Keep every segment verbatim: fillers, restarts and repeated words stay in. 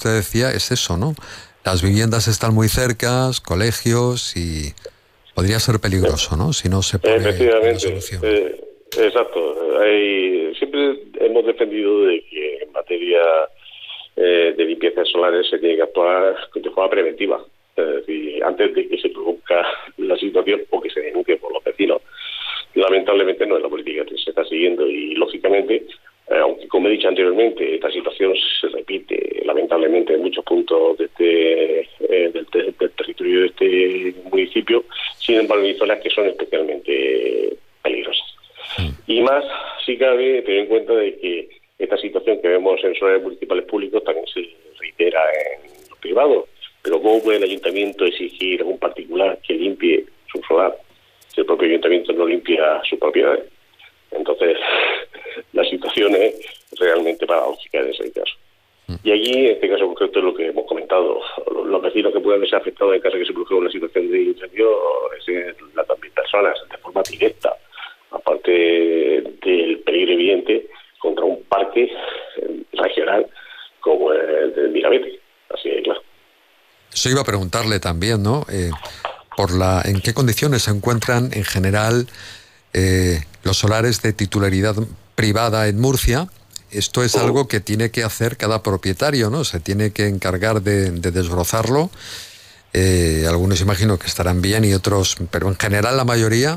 usted decía es eso, ¿no? Las viviendas están muy cercas, colegios, y podría ser peligroso, ¿no? Si no se pone una solución. Eh, exacto. Hay, siempre hemos defendido de que en materia eh, de limpiezas solares se tiene que actuar de forma preventiva. Es decir, antes de que se produzca la situación o que se denuncie por los vecinos. Lamentablemente no es la política que se está siguiendo y, lógicamente, eh, aunque, como he dicho anteriormente, esta situación se repite lamentablemente en muchos puntos de este, eh, del, del, del territorio de este municipio, sin embargo hay zonas que son especialmente peligrosas. Y más, si cabe, tener en cuenta de que esta situación que vemos en solares municipales públicos también se reitera en los privados. Pero ¿cómo puede el ayuntamiento exigir a un particular que limpie su solar si el propio ayuntamiento no limpia sus propiedades? Entonces, la situación es realmente paradójica en ese caso. Y aquí, en este caso concreto, es lo que hemos comentado. Los vecinos que puedan ser afectados en caso de que se produzca una situación de incendio, es las también personas, de forma directa, aparte del peligro evidente, contra un parque regional como el del Mirabete. Así es, claro. Eso iba a preguntarle también, ¿no? Eh, por la, ¿en qué condiciones se encuentran en general eh, los solares de titularidad privada en Murcia? Esto es uh-huh. algo que tiene que hacer cada propietario, ¿no? Se tiene que encargar de, de desbrozarlo. Eh, algunos imagino que estarán bien y otros, pero en general la mayoría.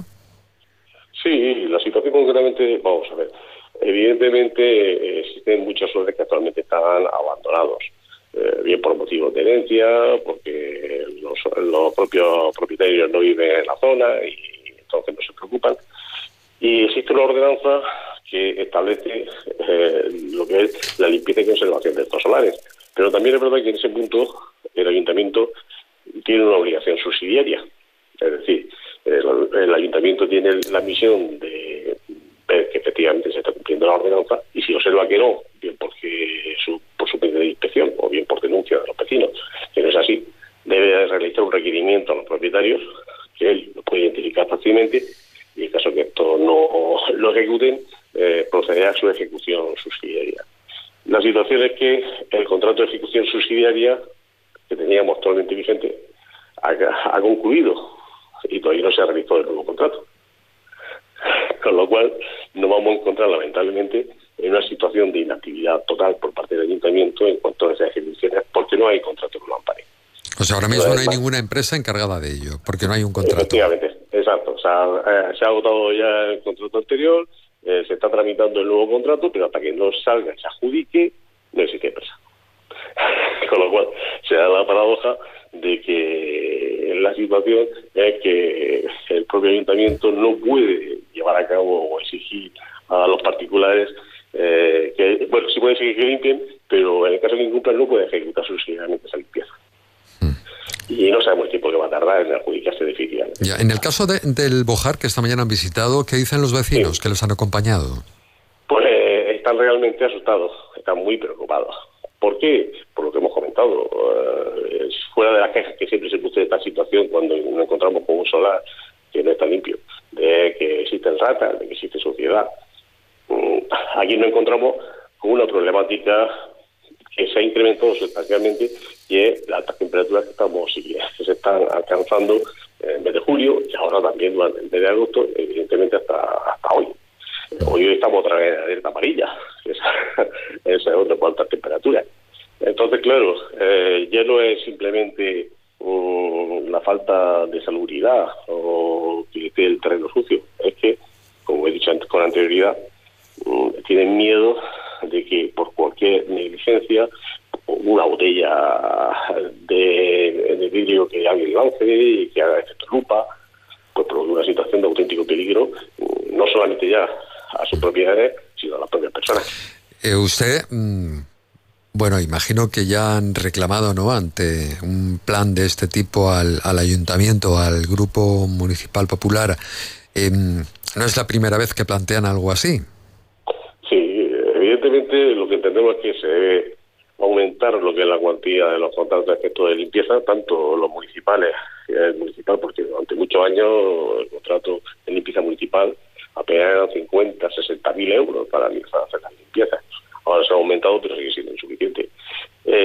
Sí, la situación concretamente, vamos a ver. Evidentemente eh, existen muchos solares que actualmente están abandonados. Eh, bien por motivos de herencia, porque los, los propios propietarios no viven en la zona y entonces no se preocupan. Y existe una ordenanza que establece eh, lo que es la limpieza y conservación de estos solares. Pero también es verdad que en ese punto el ayuntamiento tiene una obligación subsidiaria. Es decir, el, el ayuntamiento tiene la misión de ver que efectivamente se está cumpliendo la ordenanza, y si observa que no, bien porque su, por su medida de inspección o bien por denuncia de los vecinos, que no es así, debe realizar un requerimiento a los propietarios que él lo puede identificar fácilmente, y en caso que esto no lo ejecuten, eh, procederá a su ejecución subsidiaria. La situación es que el contrato de ejecución subsidiaria que teníamos actualmente vigente ha, ha concluido y todavía no se ha realizado el nuevo contrato. Con lo cual nos vamos a encontrar lamentablemente en una situación de inactividad total por parte del ayuntamiento en cuanto a esas ejecuciones, porque no hay contrato que lo ampare. O sea, ahora mismo no hay ninguna empresa encargada de ello, porque no hay un contrato. Efectivamente, exacto. O sea, eh, se ha agotado ya el contrato anterior, eh, se está tramitando el nuevo contrato, pero hasta que no salga y se adjudique, no existe empresa. Con lo cual se da la paradoja de que la situación es que el propio ayuntamiento no puede llevar a cabo o exigir a los particulares eh, que, bueno, sí puede exigir que limpien, pero en el caso que incumplan no puede ejecutar subsidiariamente esa limpieza. Mm. Y no sabemos el tiempo que va a tardar en adjudicarse definitivamente. Ya, en el caso de, del Bojar, que esta mañana han visitado, ¿qué dicen los vecinos sí. que les han acompañado? Pues eh, están realmente asustados, están muy preocupados. ¿Por qué? Por lo que hemos comentado. Uh, fuera de las quejas que siempre se produce de esta situación cuando nos encontramos con un solar que no está limpio, de que existen ratas, de que existe suciedad. Um, aquí nos encontramos con una problemática que se ha incrementado sustancialmente, y es las altas temperaturas que estamos que se están alcanzando en el mes de julio y ahora también durante el mes de agosto, evidentemente hasta, hasta hoy. Hoy estamos otra vez en alerta amarilla, esa, esa es otra por altas temperaturas. Entonces, claro, eh, ya no es simplemente um, la falta de salubridad o que esté el terreno sucio, es que, como he dicho antes con anterioridad, um, tienen miedo de que por cualquier negligencia, una botella de, de vidrio que alguien lance y que haga efecto lupa, pues produce una situación de auténtico peligro, no solamente ya a sus propiedades, sino a las propias personas. Eh, usted, mmm, bueno, imagino que ya han reclamado, ¿no?, ante un plan de este tipo al, al ayuntamiento, al Grupo Municipal Popular. Eh, ¿No es la primera vez que plantean algo así? Sí, evidentemente lo que entendemos es que se debe aumentar lo que es la cuantía de los contratos de efecto de limpieza, tanto los municipales, el municipal, porque durante muchos años el contrato de limpieza municipal apenas eran cincuenta, sesenta mil euros para hacer las limpiezas. Ahora se ha aumentado, pero sigue siendo insuficiente. Eh,